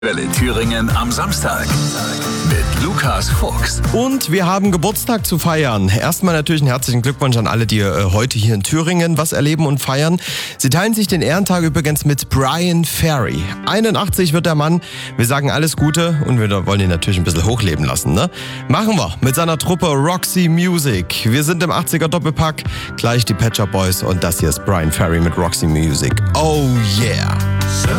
Welle Thüringen am Samstag mit Lukas Fuchs. Und wir haben Geburtstag zu feiern. Erstmal natürlich einen herzlichen Glückwunsch an alle, die heute hier in Thüringen was erleben und feiern. Sie teilen sich den Ehrentag übrigens mit Bryan Ferry. 81 wird der Mann. Wir sagen alles Gute und wir wollen ihn natürlich ein bisschen hochleben lassen, ne? Machen wir mit seiner Truppe Roxy Music. Wir sind im 80er Doppelpack. Gleich die Pet Shop Boys und das hier ist Bryan Ferry mit Roxy Music. Oh yeah!